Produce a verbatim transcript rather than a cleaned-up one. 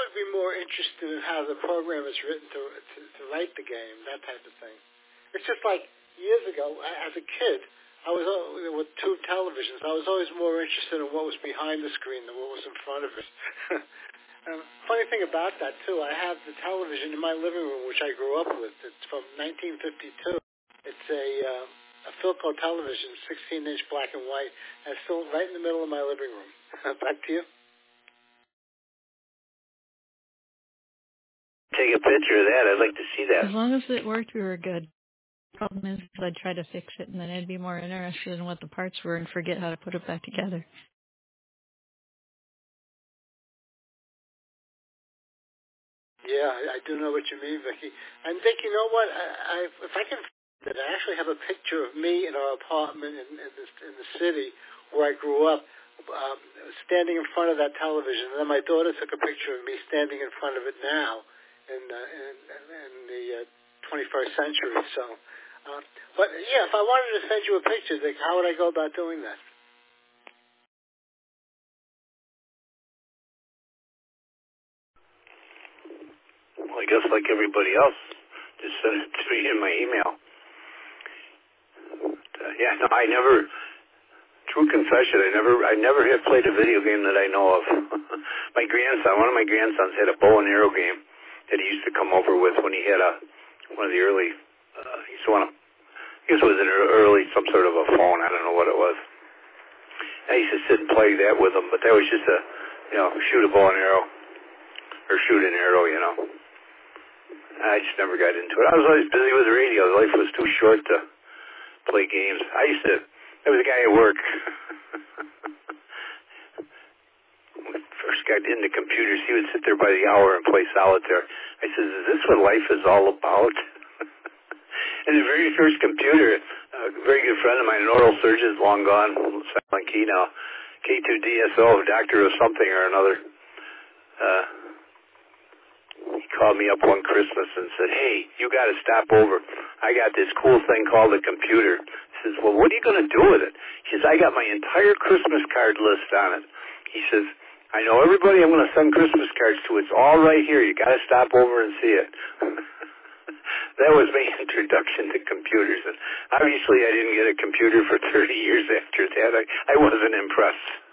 would be more interested in how the program is written to, to to write the game, that type of thing. It's just like years ago, as a kid, I was al- with tube televisions. I was always more interested in what was behind the screen than what was in front of it. And funny thing about that too, I have the television in my living room, which I grew up with. It's from nineteen fifty-two. It's a uh, a Philco television, sixteen inch black and white, and it's still right in the middle of my living room. Back to you. Take a picture of that. I'd like to see that. As long as it worked, we were good. The problem is I'd try to fix it, and then I'd be more interested in what the parts were and forget how to put it back together. Yeah, I, I do know what you mean, Vicki. And Vic, you know what? I, I if I can, I actually have a picture of me in our apartment in, in, the, in the city where I grew up, um, standing in front of that television. And then my daughter took a picture of me standing in front of it now in uh, in, in the uh, twenty-first century. So, uh, but yeah, if I wanted to send you a picture, Vic, how would I go about doing that? Well, I guess like everybody else, just send it to me in my email. But, uh, yeah, no, I never. True confession, I never, I never had played a video game that I know of. My grandson, one of my grandsons, had a bow and arrow game that he used to come over with when he had a one of the early. Uh, he used to want to. I guess it was an early some sort of a phone. I don't know what it was. I used to sit and play that with him, but that was just a, you know, shoot a bow and arrow or shoot an arrow, you know. I just never got into it. I was always busy with the radio. Life was too short to play games. I used to. There was a guy at work. When I first got into computers, he would sit there by the hour and play solitaire. I said, is this what life is all about? And the very first computer, a very good friend of mine, an oral surgeon, long gone, silent key now, K two D S O, doctor of something or another. Uh, he called me up one Christmas and said, hey, you got to stop over. I got this cool thing called a computer. He says, well, what are you going to do with it? He says, I got my entire Christmas card list on it. He says, I know everybody I'm going to send Christmas cards to. It's all right here. You got to stop over and see it. That was my introduction to computers. And obviously I didn't get a computer for thirty years after that. I, I wasn't impressed.